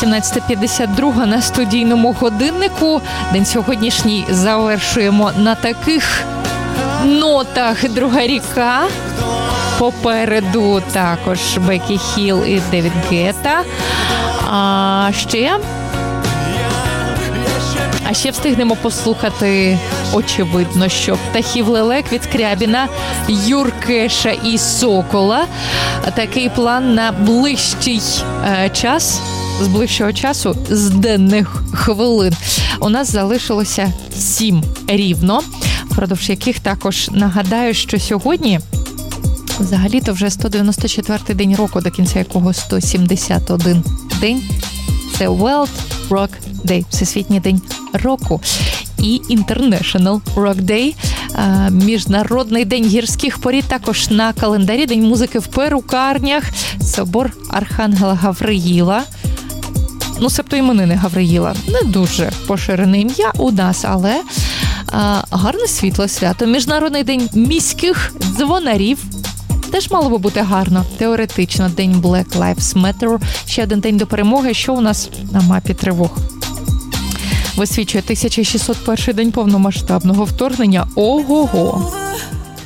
17:52 на студійному годиннику. День сьогоднішній завершуємо на таких нотах. Друга ріка. Попереду також Бекі Хіл і Девід Гетта. А ще встигнемо послухати, очевидно, що «Птахів лелек» від Скрябіна, Юркеша і Сокола. Такий план на ближчий час, з ближчого часу, з денних хвилин. У нас залишилося 7 рівно, впродовж яких також нагадаю, що сьогодні взагалі-то вже 194-й день року, до кінця якого 171 день. Це World Rock Day, Всесвітній день року. І International Rock Day, Міжнародний день гірських порід, також на календарі, День музики в перукарнях, собор Архангела Гавриїла. Ну, себто іменини Гавриїла. Не дуже поширене ім'я у нас, але гарне світле свято. Міжнародний день міських дзвонарів. Теж мало би бути гарно. Теоретично, день Black Lives Matter. Ще один день до перемоги. Що у нас на мапі тривог? Висвічує 1601 день повномасштабного вторгнення. Ого-го!